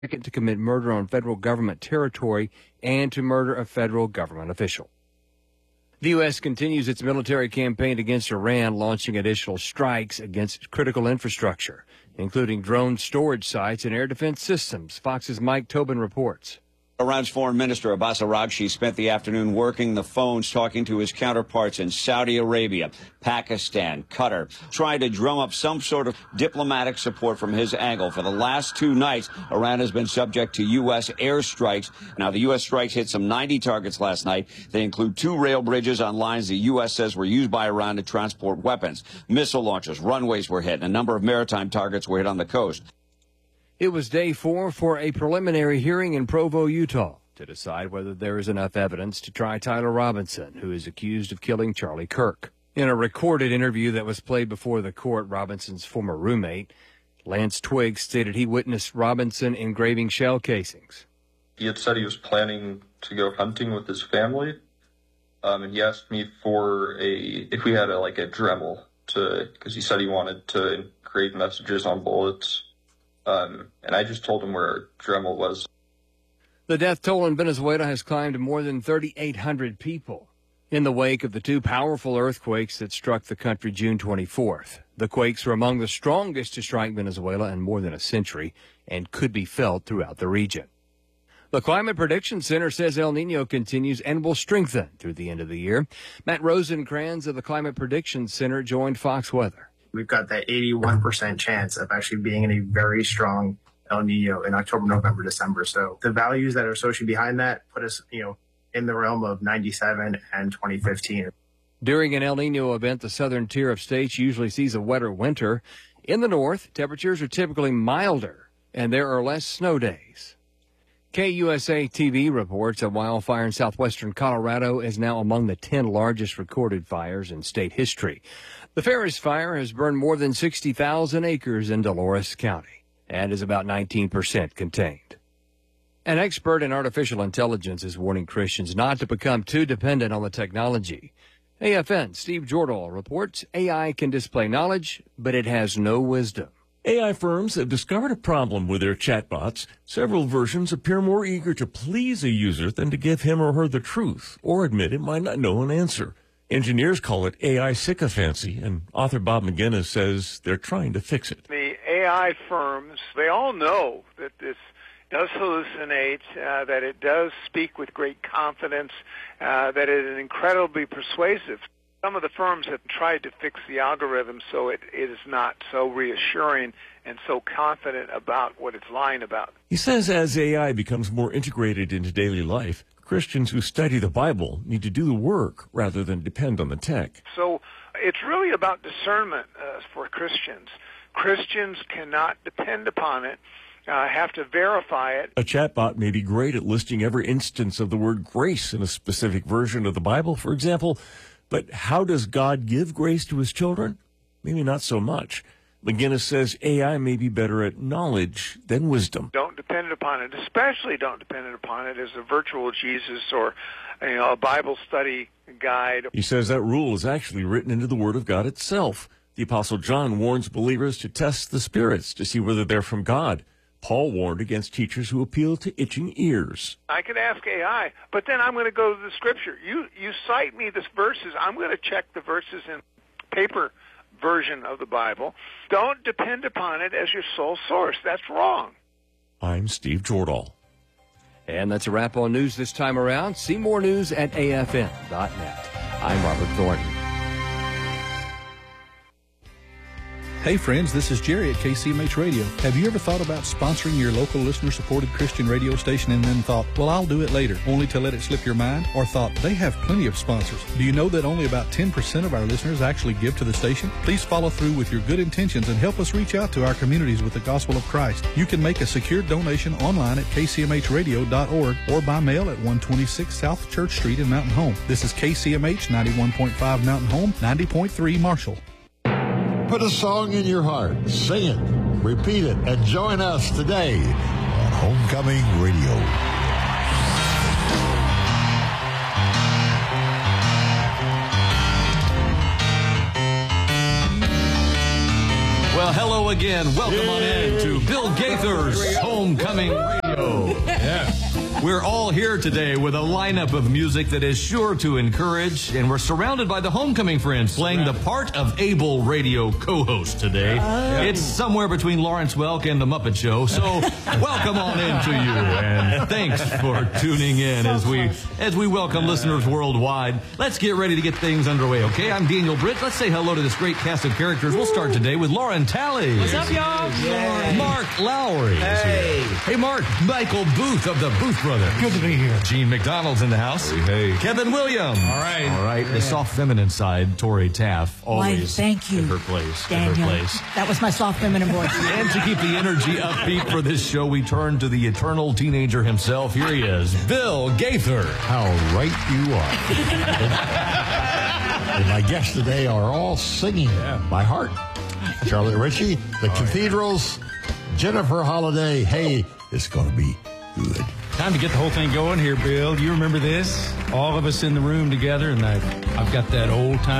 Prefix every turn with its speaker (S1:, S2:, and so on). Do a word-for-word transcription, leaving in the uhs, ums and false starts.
S1: to commit murder on federal government territory and to murder a federal government official. The U S continues its military campaign against Iran, launching additional strikes against critical infrastructure, including drone storage sites and air defense systems. Fox's Mike Tobin reports.
S2: Iran's Foreign Minister Abbas Araghchi spent the afternoon working the phones, talking to his counterparts in Saudi Arabia, Pakistan, Qatar, trying to drum up some sort of diplomatic support from his angle. For the last two nights, Iran has been subject to U S airstrikes. Now, the U S strikes hit some ninety targets last night. They include two rail bridges on lines the U S says were used by Iran to transport weapons. Missile launchers, runways were hit, and a number of maritime targets were hit on the coast.
S1: It was day four for a preliminary hearing in Provo, Utah, to decide whether there is enough evidence to try Tyler Robinson, who is accused of killing Charlie Kirk. In a recorded interview that was played before the court, Robinson's former roommate, Lance Twigg, stated he witnessed Robinson engraving shell casings.
S3: He had said he was planning to go hunting with his family, um, and he asked me for a, if we had a, like a Dremel, to, because he said he wanted to engrave messages on bullets. Um, and I just told him where Dremel was.
S1: The death toll in Venezuela has climbed to more than thirty-eight hundred people in the wake of the two powerful earthquakes that struck the country June twenty-fourth. The quakes were among the strongest to strike Venezuela in more than a century and could be felt throughout the region. The Climate Prediction Center says El Nino continues and will strengthen through the end of the year. Matt Rosencrans of the Climate Prediction Center joined Fox Weather.
S4: We've got that eighty-one percent chance of actually being in a very strong El Nino in October, November, December. So the values that are associated behind that put us, you know, in the realm of ninety-seven and twenty fifteen.
S1: During an El Nino event, the southern tier of states usually sees a wetter winter. In the north, temperatures are typically milder, and there are less snow days. K U S A T V reports a wildfire in southwestern Colorado is now among the ten largest recorded fires in state history. The Ferris Fire has burned more than sixty thousand acres in Dolores County and is about nineteen percent contained. An expert in artificial intelligence is warning Christians not to become too dependent on the technology. A F N Steve Jordahl reports A I can display knowledge, but it has no wisdom.
S5: A I firms have discovered a problem with their chatbots. Several versions appear more eager to please a user than to give him or her the truth or admit it might not know an answer. Engineers call it A I sycophancy, and author Bob McGinnis says they're trying to fix it.
S6: The A I firms, they all know that this does hallucinate, uh, that it does speak with great confidence, uh, that it is incredibly persuasive. Some of the firms have tried to fix the algorithm so it, it is not so reassuring and so confident about what it's lying about.
S5: He says as A I becomes more integrated into daily life, Christians who study the Bible need to do the work rather than depend on the tech.
S6: So it's really about discernment uh, for Christians. Christians cannot depend upon it, uh, have to verify it.
S5: A chatbot may be great at listing every instance of the word grace in a specific version of the Bible, for example, but how does God give grace to his children? Maybe not so much. McGinnis says A I may be better at knowledge than wisdom.
S6: Don't depend upon it, especially don't depend upon it as a virtual Jesus or, you know, a Bible study guide.
S5: He says that rule is actually written into the Word of God itself. The Apostle John warns believers to test the spirits to see whether they're from God. Paul warned against teachers who appeal to itching ears.
S6: I could ask A I, but then I'm going to go to the Scripture. You you cite me the verses. I'm going to check the verses in paper version of the Bible. Don't depend upon it as your sole source. That's wrong.
S5: I'm Steve Jordahl.
S1: And that's a wrap on news this time around. See more news at A F N dot net. I'm Robert Thornton.
S7: Hey friends, this is Jerry at K C M H Radio. Have you ever thought about sponsoring your local listener-supported Christian radio station and then thought, well, I'll do it later, only to let it slip your mind? Or thought, they have plenty of sponsors. Do you know that only about ten percent of our listeners actually give to the station? Please follow through with your good intentions and help us reach out to our communities with the gospel of Christ. You can make a secure donation online at K C M H radio dot org or by mail at one twenty-six South Church Street in Mountain Home. This is K C M H ninety-one point five Mountain Home, ninety point three Marshall.
S8: Put a song in your heart, sing it, repeat it, and join us today on Homecoming Radio.
S5: Well, hello
S9: again. Welcome on in to Bill Gaither's Homecoming Radio. Yeah. We're all here today with a lineup of music that is sure to encourage, and we're surrounded by the Homecoming Friends playing the part of able radio co-host today. Uh, it's somewhere between Lawrence Welk and The Muppet Show, so welcome on into you, and thanks for tuning in as we as we welcome listeners worldwide. Let's get ready to get things underway, okay? I'm Daniel Britt. Let's say hello to this great cast of characters. We'll start today with Lauren Talley.
S10: What's up, y'all?
S9: Yay. Mark Lowry.
S10: Hey.
S9: Hey, Mark. Michael Booth of the Booth Brothers.
S10: Good to be here.
S9: Gene McDonald's in the house.
S11: Hey, hey.
S9: Kevin Williams.
S11: All right.
S9: All right. Yeah. The soft feminine side, Tori Taff, always
S12: Why, thank you.
S9: in her place.
S12: Daniel.
S9: In her place.
S12: That was my soft feminine voice.
S9: And to keep the energy upbeat for this show, we turn to the eternal teenager himself. Here he is, Bill Gaither.
S8: How right you are. And my guests today are all singing yeah. by heart. Charlie Ritchie, The oh, Cathedrals, yeah. Jennifer Holliday. Hey, it's going to be good.
S11: Time to get the whole thing going here, Bill. Do you remember this? All of us in the room together, and I've, I've got that old time.